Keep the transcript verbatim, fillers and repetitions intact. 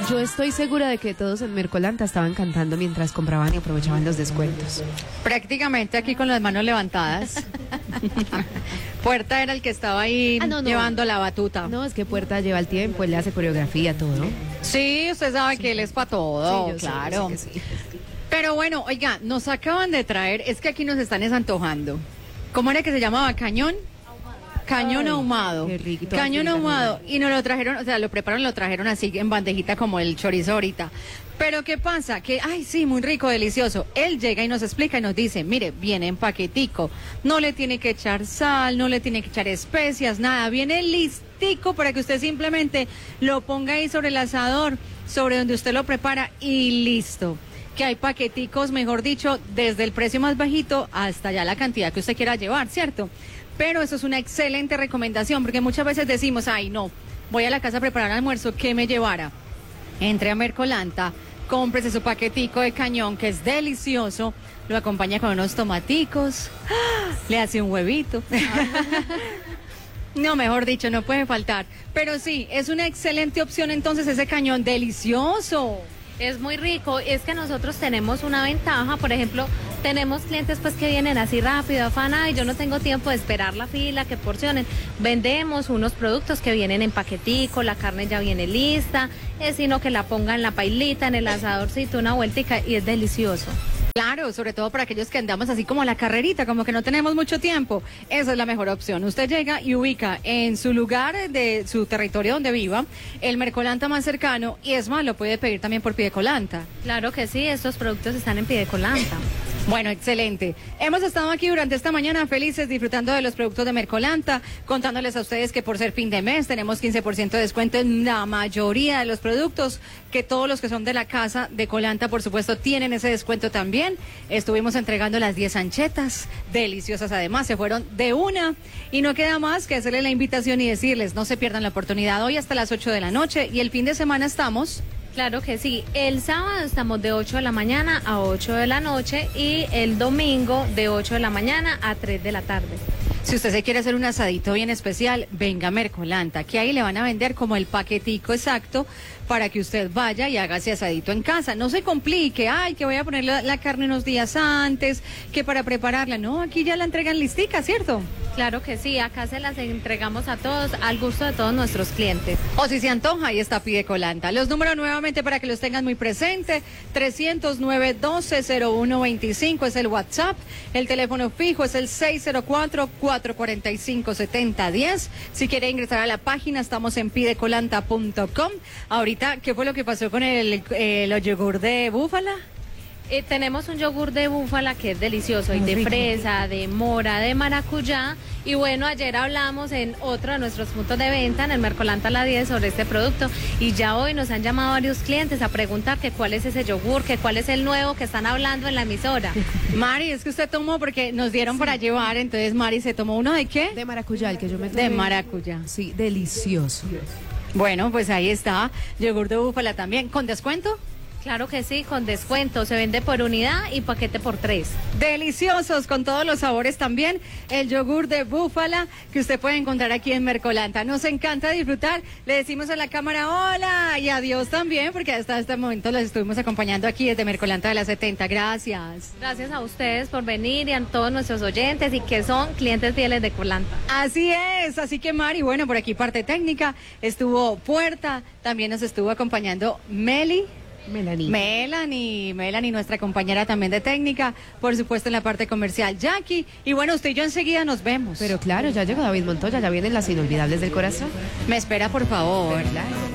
Yo estoy segura de que todos en Mercolanta estaban cantando mientras compraban y aprovechaban los descuentos. Prácticamente aquí con las manos levantadas. Puerta era el que estaba ahí ah, no, no. llevando la batuta. No, es que Puerta lleva el tiempo, él le hace coreografía, todo, ¿no? Sí, usted sabe sí. que él es para todo, sí, claro. Sé, sí. Pero bueno, oiga, nos acaban de traer, es que aquí nos están desantojando. ¿Cómo era que se llamaba? ¿Cañón? Cañón Ay, ahumado. Qué rico, Cañón ahumado. Y nos lo trajeron, o sea, lo prepararon, lo trajeron así en bandejita como el chorizo ahorita. Pero ¿qué pasa? Que, ay, sí, muy rico, delicioso. Él llega y nos explica y nos dice, mire, viene en paquetico. No le tiene que echar sal, no le tiene que echar especias, nada. Viene listico para que usted simplemente lo ponga ahí sobre el asador, sobre donde usted lo prepara y listo. Que hay paqueticos, mejor dicho, desde el precio más bajito hasta ya la cantidad que usted quiera llevar, ¿cierto? Pero eso es una excelente recomendación, porque muchas veces decimos, ay, no, voy a la casa a preparar almuerzo, ¿qué me llevara? Entre a Mercolanta, cómprese su paquetico de cañón, que es delicioso, lo acompaña con unos tomaticos, ¡ah! Le hace un huevito. No, mejor dicho, no puede faltar. Pero sí, es una excelente opción entonces ese cañón delicioso. Es muy rico, es que nosotros tenemos una ventaja, por ejemplo, tenemos clientes pues que vienen así rápido, afana, y yo no tengo tiempo de esperar la fila, que porcionen. Vendemos unos productos que vienen en paquetico, la carne ya viene lista, es sino que la ponga en la pailita, en el asadorcito, una vueltica y es delicioso. Claro, sobre todo para aquellos que andamos así como a la carrerita, como que no tenemos mucho tiempo. Esa es la mejor opción. Usted llega y ubica en su lugar de su territorio donde viva el Mercolanta más cercano y es más, lo puede pedir también por Pidecolanta. Claro que sí, estos productos están en Pidecolanta. Bueno, excelente. Hemos estado aquí durante esta mañana felices disfrutando de los productos de Mercolanta, contándoles a ustedes que por ser fin de mes tenemos quince por ciento de descuento en la mayoría de los productos, que todos los que son de la casa de Colanta, por supuesto, tienen ese descuento también. Estuvimos entregando las diez anchetas, deliciosas además, se fueron de una y no queda más que hacerle la invitación y decirles, no se pierdan la oportunidad hoy hasta las ocho de la noche y el fin de semana estamos... Claro que sí, el sábado estamos de ocho de la mañana a ocho de la noche y el domingo de ocho de la mañana a tres de la tarde. Si usted se quiere hacer un asadito bien especial, venga a Mercolanta, que ahí le van a vender como el paquetico exacto para que usted vaya y haga ese asadito en casa. No se complique, ay, que voy a poner la, la carne unos días antes, que para prepararla. No, aquí ya la entregan listica, ¿cierto? Claro que sí, acá se las entregamos a todos, al gusto de todos nuestros clientes. O si se antoja, ahí está Pidecolanta. Los números nuevamente para que los tengan muy presente, trescientos nueve, doce, cero uno veinticinco es el WhatsApp, el teléfono fijo es el seis cero cuatro, cuatro cuatro cinco, siete cero uno cero. Si quiere ingresar a la página, estamos en pidecolanta punto com. Ahorita, ¿qué fue lo que pasó con el, el, el yogur de búfala? Eh, tenemos un yogur de búfala que es delicioso, y de fresa, de mora, de maracuyá. Y bueno, ayer hablamos en otro de nuestros puntos de venta, en el Mercolanta La diez, sobre este producto. Y ya hoy nos han llamado varios clientes a preguntar que cuál es ese yogur, que cuál es el nuevo que están hablando en la emisora. Mari, es que usted tomó, porque nos dieron sí. para llevar, entonces Mari se tomó uno de ¿qué? De maracuyá, el que yo me tomé. De maracuyá. Sí, delicioso. Bueno, pues ahí está, yogur de búfala también, ¿con descuento? Claro que sí, con descuento, se vende por unidad y paquete por tres. Deliciosos, con todos los sabores también, el yogur de búfala que usted puede encontrar aquí en Mercolanta. Nos encanta disfrutar, le decimos a la cámara hola y adiós también, porque hasta este momento los estuvimos acompañando aquí desde Mercolanta de la setenta, gracias. Gracias a ustedes por venir y a todos nuestros oyentes y que son clientes fieles de Colanta. Así es, así que Mari, bueno, por aquí parte técnica, estuvo Puerta, también nos estuvo acompañando Meli. Melanie. Melanie, Melanie, nuestra compañera también de técnica, por supuesto en la parte comercial, Jackie, y bueno, usted y yo enseguida nos vemos. Pero claro, ya llegó David Montoya, ya vienen las inolvidables del corazón. Me espera, por favor. Claro.